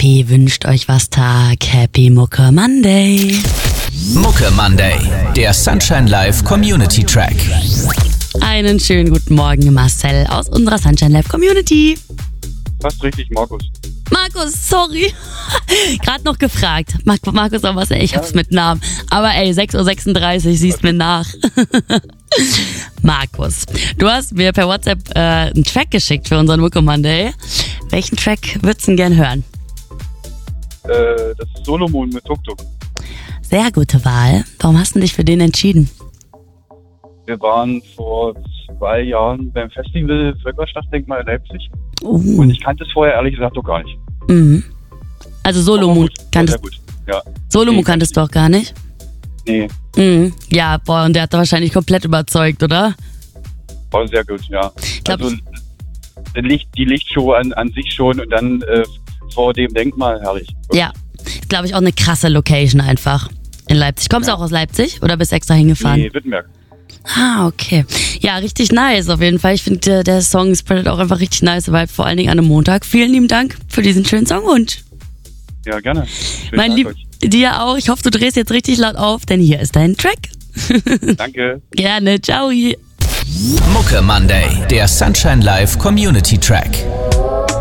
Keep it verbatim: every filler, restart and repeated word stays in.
Happy wünscht euch was Tag. Happy Mucke Monday. Mucke Monday, der Sunshine Live Community Track. Einen schönen guten Morgen, Marcel aus unserer Sunshine Live Community. Fast richtig, Markus. Markus, sorry. Gerade noch gefragt. Mar- Markus, aber was, ey, ich hab's mit Namen. Aber ey, sechs Uhr sechsunddreißig, siehst mir nach. Markus, du hast mir per WhatsApp äh, einen Track geschickt für unseren Mucke Monday. Welchen Track würdest du denn gern hören? Äh, das ist Solomon mit Tuk Tuk. Sehr gute Wahl. Warum hast du dich für den entschieden? Wir waren vor zwei Jahren beim Festival Völkerschlachtdenkmal in Leipzig. Uh. Und ich kannte es vorher ehrlich gesagt doch gar nicht. Mhm. Also Solomon Sehr kanntest, gut, ja. Solomon Nee, kanntest du auch gar nicht? Nee, Mhm. Ja, boah, und der hat da wahrscheinlich komplett überzeugt, oder? war sehr gut, ja. glaub, also die, Licht, die Lichtshow an, an sich schon und dann äh, vor dem Denkmal, herrlich. Ja, glaube ich auch eine krasse Location einfach in Leipzig. Kommst du Ja. auch aus Leipzig oder bist extra hingefahren? Nee, Wittenberg. Ah, okay. Ja, richtig nice auf jeden Fall. Ich finde, der, der Song spreadet auch einfach richtig nice, weil vor allen Dingen an einem Montag. Vielen lieben Dank für diesen schönen Songwunsch. Ja, gerne. Schönen Mein Tag Lieb, euch. dir auch. Ich hoffe, du drehst jetzt richtig laut auf, denn hier ist dein Track. Danke. Gerne, ciao. Mucke Monday, der Sunshine Live Community Track.